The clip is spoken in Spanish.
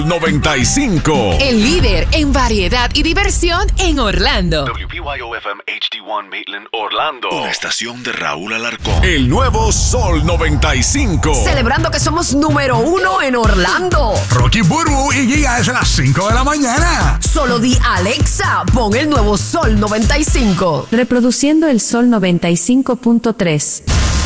95. El líder en variedad y diversión en Orlando. WPYO-FM HD1 Maitland, Orlando. Una estación de Raúl Alarcón. El nuevo Sol 95. Celebrando que somos número 1 en Orlando. Rocky Burbu y Giga es a las 5 de la mañana. Solo di Alexa, pon el nuevo Sol 95. Reproduciendo el Sol 95.3.